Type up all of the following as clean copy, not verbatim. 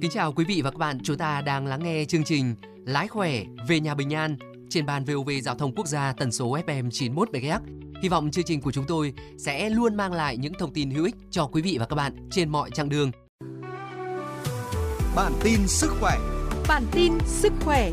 Kính chào quý vị và các bạn, chúng ta đang lắng nghe chương trình Lái khỏe về nhà bình an trên ban VOV Giao thông Quốc gia tần số FM 91 MHz. Hy vọng chương trình của chúng tôi sẽ luôn mang lại những thông tin hữu ích cho quý vị và các bạn trên mọi chặng đường. Bản tin sức khỏe. Bản tin sức khỏe.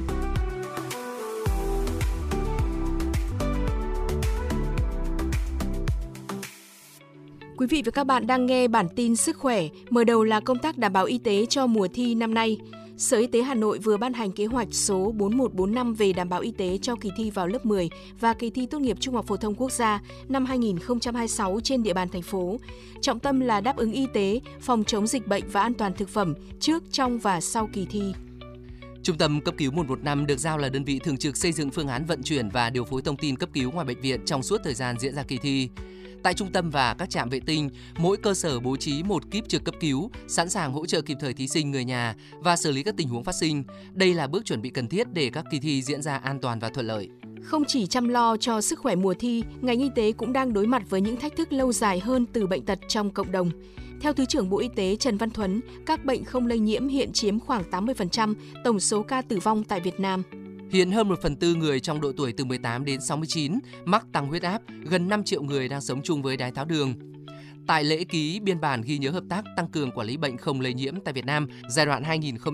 Quý vị và các bạn đang nghe bản tin sức khỏe. Mở đầu là công tác đảm bảo y tế cho mùa thi năm nay. Sở Y tế Hà Nội vừa ban hành kế hoạch số 4145 về đảm bảo y tế cho kỳ thi vào lớp 10 và kỳ thi tốt nghiệp Trung học phổ thông quốc gia năm 2026 trên địa bàn thành phố. Trọng tâm là đáp ứng y tế, phòng chống dịch bệnh và an toàn thực phẩm trước, trong và sau kỳ thi. Trung tâm cấp cứu 115 được giao là đơn vị thường trực xây dựng phương án vận chuyển và điều phối thông tin cấp cứu ngoài bệnh viện trong suốt thời gian diễn ra kỳ thi. Tại trung tâm và các trạm vệ tinh, mỗi cơ sở bố trí một kíp trực cấp cứu, sẵn sàng hỗ trợ kịp thời thí sinh, người nhà và xử lý các tình huống phát sinh. Đây là bước chuẩn bị cần thiết để các kỳ thi diễn ra an toàn và thuận lợi. Không chỉ chăm lo cho sức khỏe mùa thi, ngành y tế cũng đang đối mặt với những thách thức lâu dài hơn từ bệnh tật trong cộng đồng. Theo Thứ trưởng Bộ Y tế Trần Văn Thuấn, các bệnh không lây nhiễm hiện chiếm khoảng 80% tổng số ca tử vong tại Việt Nam. Hiện hơn 1/4 người trong độ tuổi từ 18 đến 69 mắc tăng huyết áp, gần 5 triệu người đang sống chung với đái tháo đường. Tại lễ ký biên bản ghi nhớ hợp tác tăng cường quản lý bệnh không lây nhiễm tại Việt Nam giai đoạn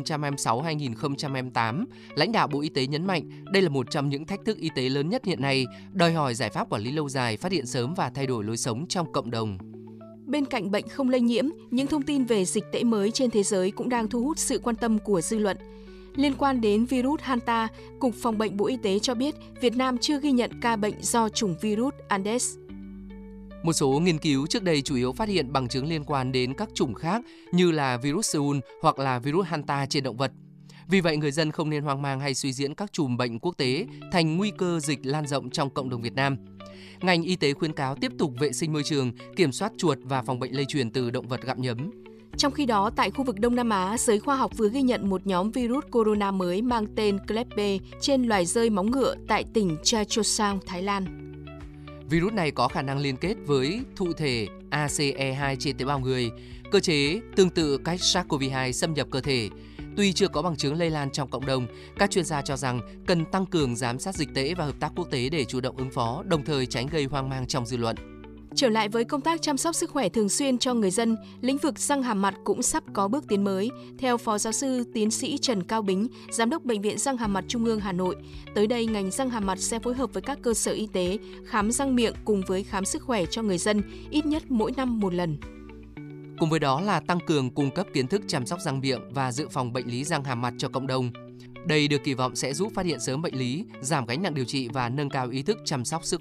2026-2028, lãnh đạo Bộ Y tế nhấn mạnh đây là một trong những thách thức y tế lớn nhất hiện nay, đòi hỏi giải pháp quản lý lâu dài, phát hiện sớm và thay đổi lối sống trong cộng đồng. Bên cạnh bệnh không lây nhiễm, những thông tin về dịch tễ mới trên thế giới cũng đang thu hút sự quan tâm của dư luận. Liên quan đến virus Hanta, Cục Phòng bệnh Bộ Y tế cho biết Việt Nam chưa ghi nhận ca bệnh do chủng virus Andes. Một số nghiên cứu trước đây chủ yếu phát hiện bằng chứng liên quan đến các chủng khác như là virus Seoul hoặc là virus Hanta trên động vật. Vì vậy, người dân không nên hoang mang hay suy diễn các chùm bệnh quốc tế thành nguy cơ dịch lan rộng trong cộng đồng Việt Nam. Ngành y tế khuyến cáo tiếp tục vệ sinh môi trường, kiểm soát chuột và phòng bệnh lây truyền từ động vật gặm nhấm. Trong khi đó, tại khu vực Đông Nam Á, giới khoa học vừa ghi nhận một nhóm virus corona mới mang tên Kleb B trên loài dơi móng ngựa tại tỉnh Chachoengsang, Thái Lan. Virus này có khả năng liên kết với thụ thể ACE2 trên tế bào người, cơ chế tương tự cách SARS-CoV-2 xâm nhập cơ thể. Tuy chưa có bằng chứng lây lan trong cộng đồng, các chuyên gia cho rằng cần tăng cường giám sát dịch tễ và hợp tác quốc tế để chủ động ứng phó, đồng thời tránh gây hoang mang trong dư luận. Trở lại với công tác chăm sóc sức khỏe thường xuyên cho người dân, lĩnh vực răng hàm mặt cũng sắp có bước tiến mới. Theo Phó Giáo sư Tiến sĩ Trần Cao Bính, Giám đốc Bệnh viện Răng hàm mặt Trung ương Hà Nội, tới đây ngành răng hàm mặt sẽ phối hợp với các cơ sở y tế khám răng miệng cùng với khám sức khỏe cho người dân ít nhất mỗi năm một lần. Cùng với đó là tăng cường cung cấp kiến thức chăm sóc răng miệng và dự phòng bệnh lý răng hàm mặt cho cộng đồng. Đây được kỳ vọng sẽ giúp phát hiện sớm bệnh lý, giảm gánh nặng điều trị và nâng cao ý thức chăm sóc sức